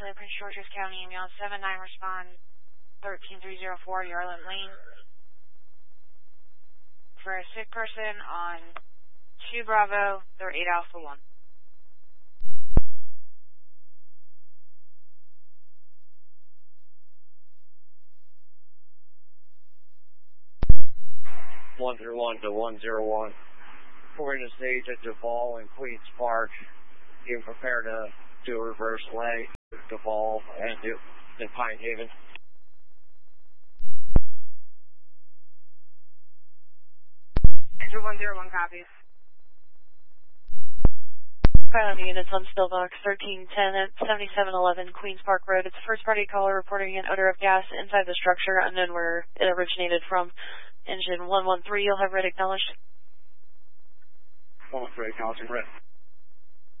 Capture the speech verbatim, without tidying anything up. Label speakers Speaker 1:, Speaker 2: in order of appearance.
Speaker 1: Charlie, Prince George's County, email seven nine, respond thirteen three zero four, Yarlet Lane. For a sick person on two Bravo, they're eight Alpha one.
Speaker 2: one zero one to one zero one. We're in the stage at Duval and Queens Park. Getting prepared to do a reverse leg, Duval and do in Pine Haven.
Speaker 1: one zero one copies.
Speaker 3: Pilot units on Stillbox thirteen ten at seventy-seven eleven Queens Park Road. It's a first party caller reporting an odor of gas inside the structure, unknown where it originated from. Engine one one three, you'll have red acknowledged.
Speaker 2: one one three, acknowledging red.